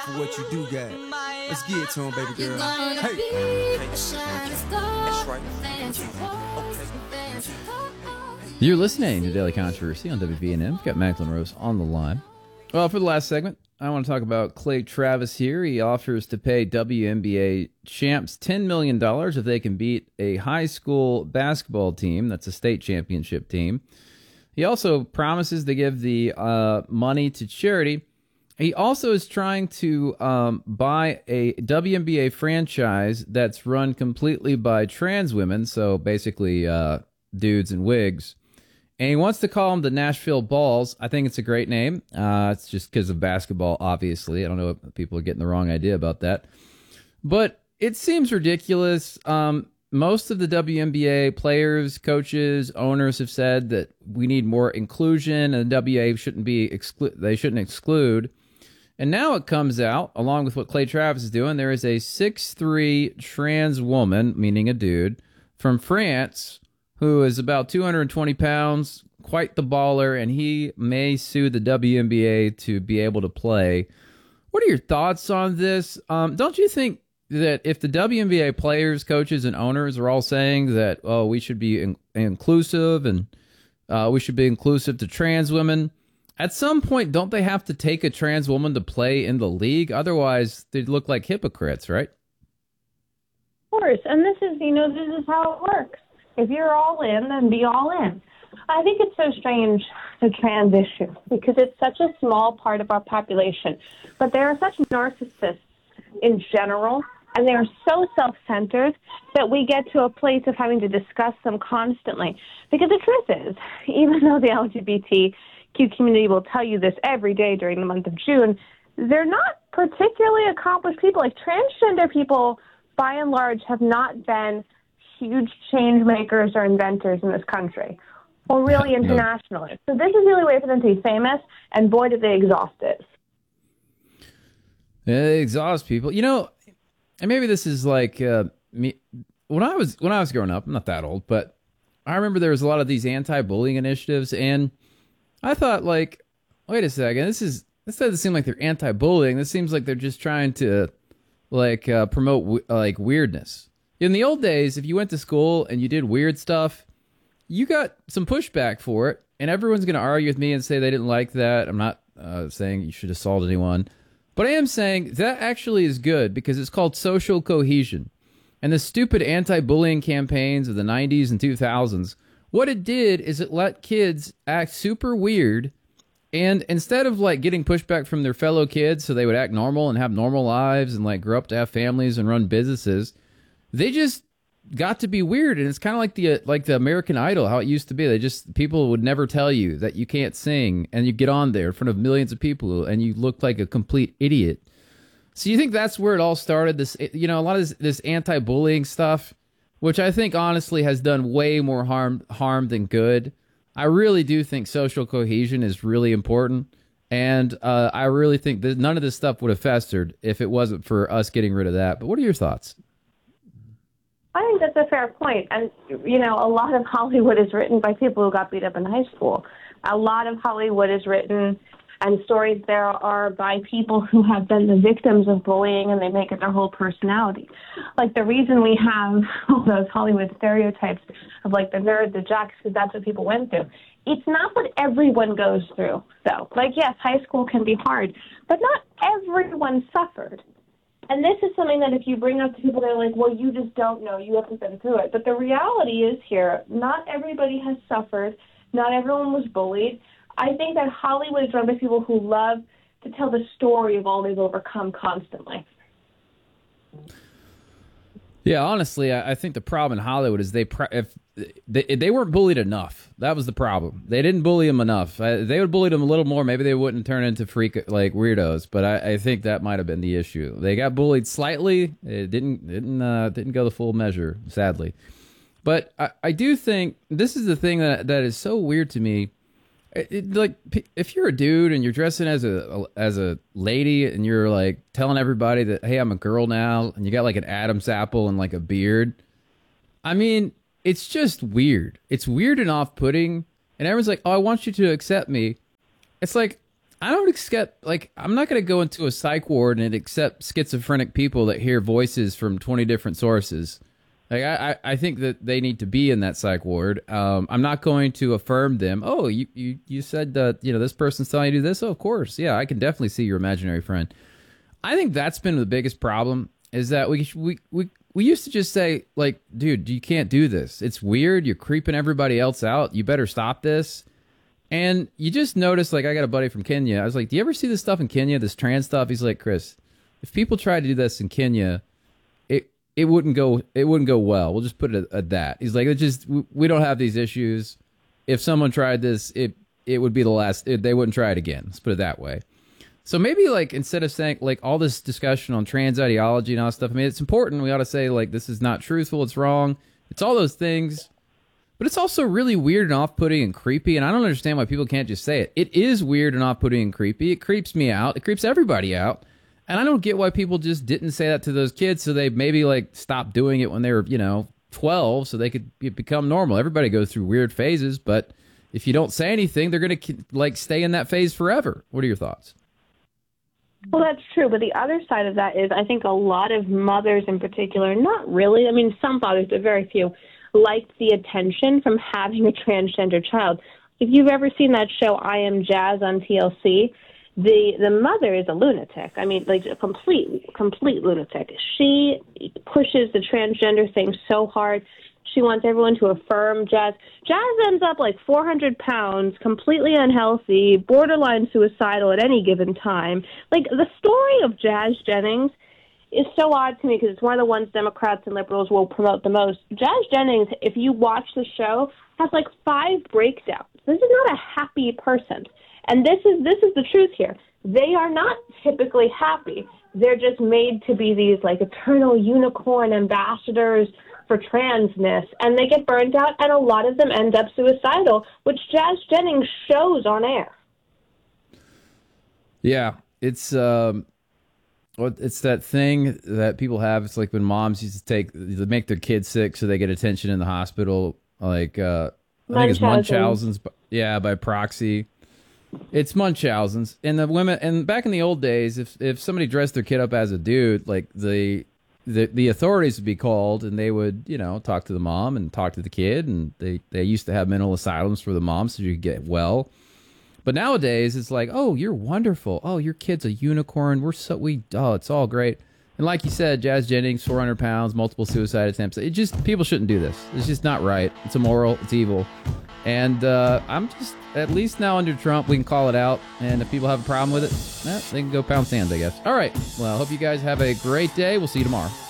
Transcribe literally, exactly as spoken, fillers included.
for what you do got. Let's get it to him, baby girl. Hey. You're listening to Daily Controversy on W V N M. We've got Macklin Rose on the line. Well, for the last segment, I want to talk about Clay Travis here. He offers to pay W N B A champs ten million dollars if they can beat a high school basketball team that's a state championship team. He also promises to give the uh, money to charity. He also is trying to um, buy a W N B A franchise that's run completely by trans women, so basically uh, dudes in wigs. And he wants to call them the Nashville Balls. I think it's a great name. Uh, it's just because of basketball, obviously. I don't know if people are getting the wrong idea about that. But it seems ridiculous. Um, most of the W N B A players, coaches, owners have said that we need more inclusion, and the W N B A shouldn't be exclu- they shouldn't exclude. And now it comes out, along with what Clay Travis is doing, there is a six three trans woman, meaning a dude, from France, who is about two hundred twenty pounds, quite the baller, and he may sue the W N B A to be able to play. What are your thoughts on this? Um, don't you think that if the W N B A players, coaches, and owners are all saying that, oh, we should be in- inclusive and uh, we should be inclusive to trans women, at some point, don't they have to take a trans woman to play in the league? Otherwise, they'd look like hypocrites, right? Of course, and this is, you know, this is how it works. If you're all in, then be all in. I think it's so strange, the trans issue, because it's such a small part of our population. But there are such narcissists in general, and they are so self-centered that we get to a place of having to discuss them constantly. Because the truth is, even though the L G B T Q community will tell you this every day during the month of June, they're not particularly accomplished people. Like, transgender people, by and large, have not been huge change makers or inventors in this country, or really internationally. So this is the only way for them to be famous, and boy, did they exhaust it. Yeah, they exhaust people. You know, and maybe this is like uh, me. When I was when I was growing up, I'm not that old, but I remember there was a lot of these anti-bullying initiatives, and I thought, like, wait a second, this is this doesn't seem like they're anti-bullying. This seems like they're just trying to, like, uh, promote like weirdness. In the old days, if you went to school and you did weird stuff, you got some pushback for it, and everyone's going to argue with me and say they didn't like that. I'm not uh, saying you should assault anyone, but I am saying that actually is good because it's called social cohesion. And the stupid anti-bullying campaigns of the nineties and two thousands, what it did is it let kids act super weird, and instead of like getting pushback from their fellow kids so they would act normal and have normal lives and like grow up to have families and run businesses, they just got to be weird. And it's kind of like the uh, like the American Idol, how it used to be. They just, people would never tell you that you can't sing, and you get on there in front of millions of people and you look like a complete idiot. So you think that's where it all started? This, you know, a lot of this, this anti-bullying stuff, which I think honestly has done way more harm harm than good. I really do think social cohesion is really important. And uh, I really think that none of this stuff would have festered if it wasn't for us getting rid of that. But what are your thoughts? I think that's a fair point. And, you know, a lot of Hollywood is written by people who got beat up in high school. A lot of Hollywood is written, and stories there are by people who have been the victims of bullying, and they make it their whole personality. Like, the reason we have all those Hollywood stereotypes of, like, the nerd, the jocks, because that's what people went through. It's not what everyone goes through, though. Like, yes, high school can be hard, but not everyone suffered. And this is something that if you bring up to people, they're like, well, you just don't know. You haven't been through it. But the reality is here, not everybody has suffered. Not everyone was bullied. I think that Hollywood is run by people who love to tell the story of all they've overcome constantly. Yeah, honestly, I, I think the problem in Hollywood is they if they, they weren't bullied enough. That was the problem. They didn't bully them enough. I, they would bully them a little more. Maybe they wouldn't turn into freak like weirdos. But I, I think that might have been the issue. They got bullied slightly. It didn't didn't uh, didn't go the full measure, sadly. But I, I do think this is the thing that that is so weird to me. It, it, like, if you're a dude and you're dressing as a as a lady and you're like telling everybody that, hey, I'm a girl now, and you got like an Adam's apple and like a beard, I mean, it's just weird. It's weird and off-putting, and everyone's like, oh, I want you to accept me. It's like, I don't accept, like, I'm not going to go into a psych ward and accept schizophrenic people that hear voices from twenty different sources. Like, I, I think that they need to be in that psych ward. Um, I'm not going to affirm them. Oh, you, you, you said that, you know, this person's telling you to do this? Oh, of course. Yeah, I can definitely see your imaginary friend. I think that's been the biggest problem, is that we, we, we, we used to just say, like, dude, you can't do this. It's weird. You're creeping everybody else out. You better stop this. And you just notice, like, I got a buddy from Kenya. I was like, do you ever see this stuff in Kenya, this trans stuff? He's like, Chris, if people tried to do this in Kenya, it it wouldn't go it wouldn't go well. We'll just put it at, at that. He's like, it just we, we don't have these issues. If someone tried this, it it would be the last. It, they wouldn't try it again. Let's put it that way. So maybe, like, instead of saying, like, all this discussion on trans ideology and all that stuff, I mean, it's important. We ought to say, like, this is not truthful. It's wrong. It's all those things. But it's also really weird and off-putting and creepy, and I don't understand why people can't just say it. It is weird and off-putting and creepy. It creeps me out. It creeps everybody out. And I don't get why people just didn't say that to those kids, so they maybe, like, stopped doing it when they were, you know, twelve, so they could be- become normal. Everybody goes through weird phases, but if you don't say anything, they're going to, like, stay in that phase forever. What are your thoughts? Well, that's true. But the other side of that is I think a lot of mothers in particular, not really, I mean, some fathers, but very few, liked the attention from having a transgender child. If you've ever seen that show I Am Jazz on T L C, the the mother is a lunatic. I mean, like a complete, complete lunatic. She pushes the transgender thing so hard. She wants everyone to affirm Jazz. Jazz ends up like four hundred pounds, completely unhealthy, borderline suicidal at any given time. Like, the story of Jazz Jennings is so odd to me because it's one of the ones Democrats and liberals will promote the most. Jazz Jennings, if you watch the show, has like five breakdowns. This is not a happy person. And this is this is the truth here. They are not typically happy. They're just made to be these like eternal unicorn ambassadors for transness, and they get burned out, and a lot of them end up suicidal, which Jazz Jennings shows on air. Yeah, it's um Well, it's that thing that people have. It's like when moms used to take, they make their kids sick so they get attention in the hospital. Like, uh, I think it's Munchausen's. Yeah, by proxy. It's Munchausen's. And the women, and back in the old days, if if somebody dressed their kid up as a dude, like the the the authorities would be called, and they would, you know, talk to the mom and talk to the kid, and they they used to have mental asylums for the mom so you could get well. But nowadays, it's like, oh, you're wonderful. Oh, your kid's a unicorn. We're so, we, oh, it's all great. And like you said, Jazz Jennings, four hundred pounds, multiple suicide attempts. It just, people shouldn't do this. It's just not right. It's immoral. It's evil. And uh, I'm just, at least now under Trump, we can call it out. And if people have a problem with it, eh, they can go pound sand, I guess. All right. Well, I hope you guys have a great day. We'll see you tomorrow.